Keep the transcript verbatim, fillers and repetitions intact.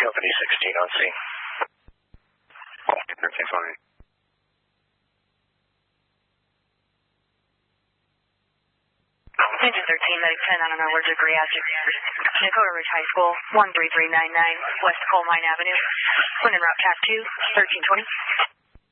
Company sixteen on scene. thirteen twenty. Engine thirteen, medic ten on an allergic reactive. Dakota Ridge High School, one three three nine nine, West Coal Mine Avenue. Running route T A C two, thirteen twenty.